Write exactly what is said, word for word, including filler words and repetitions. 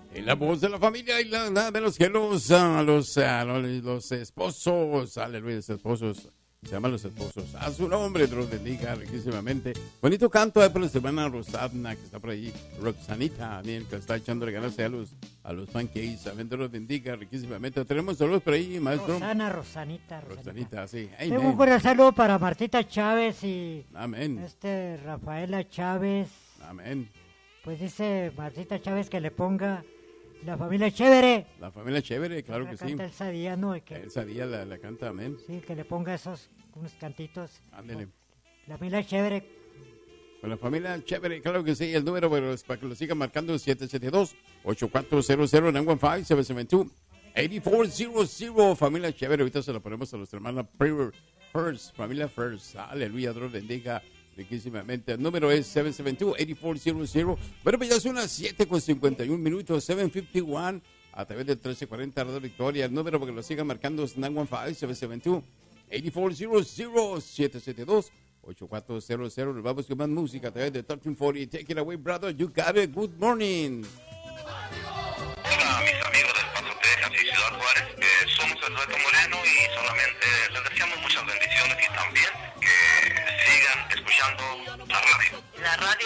En la voz de la familia y la, la de los cielos, a los, a los, los esposos, aleluya, los esposos, se llaman los esposos, a su nombre, Dios bendiga riquísimamente. Bonito canto de por la hermana Rosanna, que está por ahí, Roxanita, también, que está echándole ganas a los, a los pancakes, también Dios los bendiga riquísimamente. Tenemos saludos por ahí, maestro. Rosana, Rosanita, Rosanita. Rosanita, sí. Tengo un buen saludo para Martita Chávez y Amén. este Rafaela Chávez. Amén. Pues dice Martita Chávez que le ponga La Familia Chévere. La familia chévere, claro la que sí. canta Elsa Díaz, ¿no? Y que, Elsa Díaz la, la canta, amén. sí, que le ponga esos, unos cantitos. Ándele. La Familia Chévere. Con la familia chévere, claro que sí. El número pero es para que lo sigan marcando siete siete dos, ocho cuatro cero cero, nueve uno cinco, siete siete dos, ocho cuatro cero cero. Familia chévere, ahorita se lo ponemos a nuestra hermana Prayer First, familia First. Aleluya, Dios bendiga riquísimamente. El número es siete siete dos, ocho cuatro cero cero. Bueno, pues ya son las siete con cincuenta y un minutos, siete cincuenta y uno, a través del trece cuarenta Radio Victoria. El número para que lo sigan marcando es nueve uno cinco, siete siete dos, ocho cuatro cero cero, siete siete dos, ocho cuatro cero cero. Nos vamos con más música a través de trece cuarenta. Take it away, brother. You got it. Good morning. Hola, mis amigos del Paso, Texas y Ciudad Juárez. Eh, somos el Dueto Moreno y solamente les deseamos muchas bendiciones y también que sigan escuchando la radio. La radio